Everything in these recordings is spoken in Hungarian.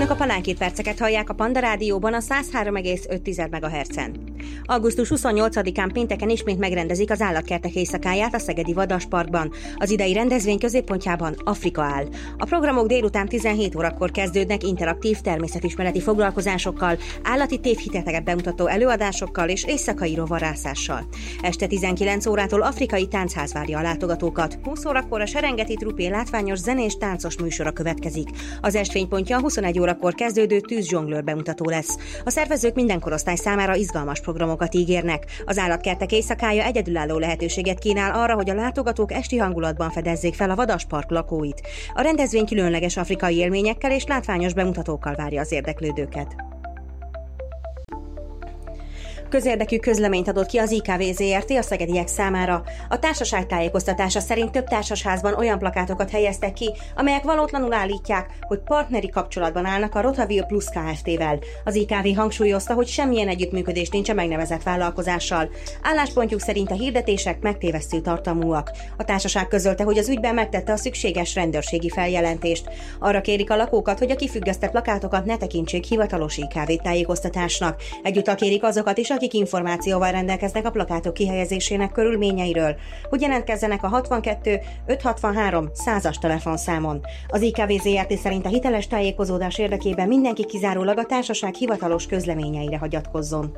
Önök a Palánkír perceket hallják a Panda Rádióban a 103,5 MHz-en. Augusztus 28-án pénteken ismét megrendezik az állatkertek éjszakáját a Szegedi Vadasparkban. Az idei rendezvény középpontjában Afrika áll. A programok délután 17 órakor kezdődnek interaktív természetismereti foglalkozásokkal, állati tévhiteket bemutató előadásokkal és éjszakai rovarászással. Este 19 órától afrikai táncház várja a látogatókat. 20 órakor a Serengeti Trupé látványos zenés táncos műsora következik. Az estfénypontja a 21 órakor kezdődő tűzzsonglőr bemutató lesz. A szervezők minden korosztály számára izgalmas programokat ígérnek. Az állatkertek éjszakája egyedülálló lehetőséget kínál arra, hogy a látogatók esti hangulatban fedezzék fel a Vadaspark lakóit. A rendezvény különleges afrikai élményekkel és látványos bemutatókkal várja az érdeklődőket. Közérdekű közleményt adott ki az IKV Zrt. A szegediek számára. A társaság tájékoztatása szerint több társasházban olyan plakátokat helyeztek ki, amelyek valótlanul állítják, hogy partneri kapcsolatban állnak a Rotaville Plus Kft-vel. Az IKV hangsúlyozta, hogy semmilyen együttműködés nincs a megnevezett vállalkozással. Álláspontjuk szerint a hirdetések megtévesztő tartalmúak. A társaság közölte, hogy az ügyben megtette a szükséges rendőrségi feljelentést. Arra kérik a lakókat, hogy a kifüggesztett plakátokat ne tekintsék hivatalos IKV tájékoztatásnak. Egyúttal kérik azokat is, akik információval rendelkeznek a plakátok kihelyezésének körülményeiről, hogy jelentkezzenek a 62 563 100-as telefonszámon. Az IKV Zrt. Szerint a hiteles tájékozódás érdekében mindenki kizárólag a társaság hivatalos közleményeire hagyatkozzon.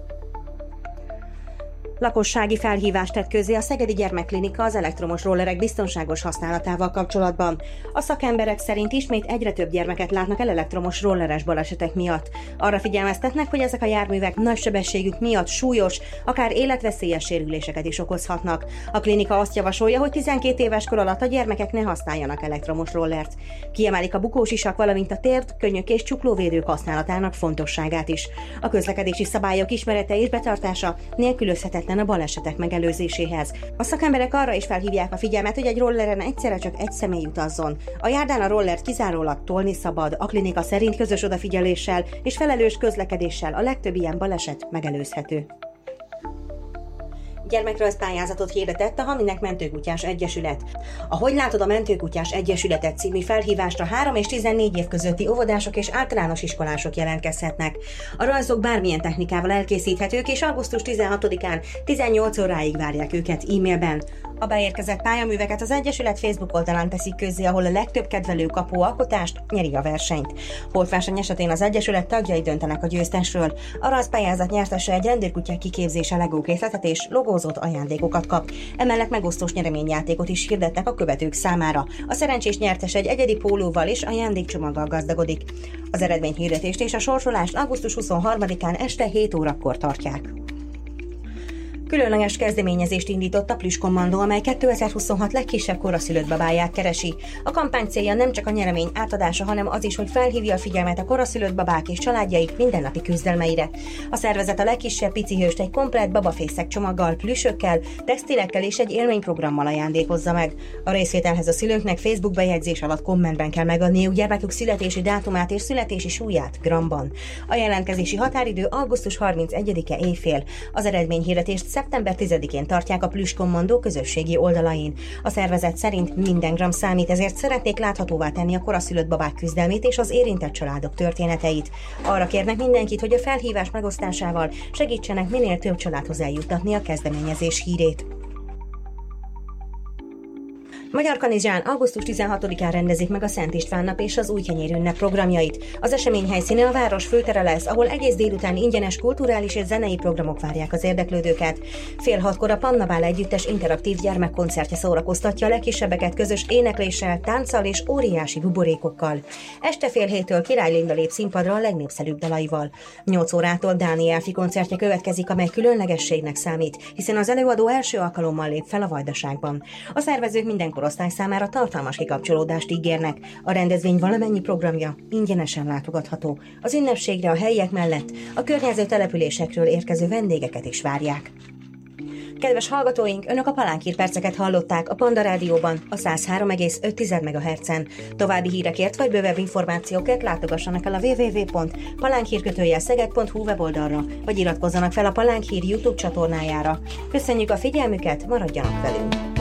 Lakossági felhívást tett közzé a Szegedi Gyermekklinika az elektromos rollerek biztonságos használatával kapcsolatban. A szakemberek szerint ismét egyre több gyermeket látnak el elektromos rolleres balesetek miatt. Arra figyelmeztetnek, hogy ezek a járművek nagy sebességük miatt súlyos, akár életveszélyes sérüléseket is okozhatnak. A klinika azt javasolja, hogy 12 éves kor alatt a gyermekek ne használjanak elektromos rollert. Kiemelik a bukósisak, valamint a térd, könnyök és csuklóvédők használatának fontosságát is. A közlekedési szabályok ismerete és betartása nélkülözhetetlen a balesetek megelőzéséhez. A szakemberek arra is felhívják a figyelmet, hogy egy rolleren egyszerre csak egy személy utazzon. A járdán a rollert kizárólag tolni szabad, a klinika szerint közös odafigyeléssel és felelős közlekedéssel a legtöbb ilyen baleset megelőzhető. Gyermekrajzpályázatot hirdetett a Haminek Mentőkutyás Egyesület. A Hogy látod a Mentőkutyás Egyesületet című felhívásra 3 és 14 év közötti óvodások és általános iskolások jelentkezhetnek. A rajzok bármilyen technikával elkészíthetők, és augusztus 16-án 18 óráig várják őket e-mailben. A beérkezett pályaműveket az Egyesület Facebook oldalán teszik közzé, ahol a legtöbb kedvelő kapó alkotást nyeri a versenyt. Holtverseny esetén az Egyesület tagjai döntenek a győztesről. A rajzpályázat nyertese egy rendőrkutyák kiképzése, legókészletet és logózott ajándékokat kap. Emellett megosztós nyereményjátékot is hirdettek a követők számára. A szerencsés nyertes egy egyedi pólóval és ajándékcsomaggal gazdagodik. Az eredményhirdetést és a sorsolást augusztus 23-án este 7 órakor tartják. Különleges kezdeményezést indított a Plüss-kommandó, amely 2026 legkisebb koraszülött babáját keresi. A kampány célja nem csak a nyeremény átadása, hanem az is, hogy felhívja a figyelmet a koraszülött babák és családjaik mindennapi küzdelmeire. A szervezet a legkisebb picihőst egy komplett babafészek csomaggal, plüssökkel, textilekkel és egy élményprogrammal ajándékozza meg. A részvételhez a szülőknek Facebook bejegyzés alatt kommentben kell megadniuk gyermekük születési dátumát és születési súlyát gramban. A jelentkezési határidő augusztus 31-e éjfél. Az eredményhirdetést szeptember 10-én tartják a Plüss-kommandó közösségi oldalain. A szervezet szerint minden gram számít, ezért szeretnék láthatóvá tenni a koraszülött babák küzdelmét és az érintett családok történeteit. Arra kérnek mindenkit, hogy a felhívás megosztásával segítsenek minél több családhoz eljuttatni a kezdeményezés hírét. Magyarkanizsán augusztus 16-án rendezik meg a Szent István nap és az Újkenyér ünnep programjait. Az esemény helyszíne a város főtere lesz, ahol egész délután ingyenes kulturális és zenei programok várják az érdeklődőket. 5:30-kor a Pannabál együttes interaktív gyermekkoncertje szórakoztatja a legkisebbeket közös énekléssel, tánccal és óriási buborékokkal. Este 6:30-től Király Linda lép színpadra a legnépszerűbb dalaival. 8 órától Dániel koncertje következik, amely különlegességnek számít, hiszen az előadó első alkalommal lép fel a Vajdaságban. A szervezők minden korosztály számára tartalmas kikapcsolódást ígérnek. A rendezvény valamennyi programja ingyenesen látogatható. Az ünnepségre a helyiek mellett a környező településekről érkező vendégeket is várják. Kedves hallgatóink, Önök a Palánkír perceket hallották a Panda Rádióban a 103,5 MHz-en. További hírekért vagy bővebb információkért látogassanak el a www.palánkír-szeged.hu weboldalra, vagy iratkozzanak fel a Palánkír YouTube csatornájára. Köszönjük a figyelmüket, maradjanak velünk!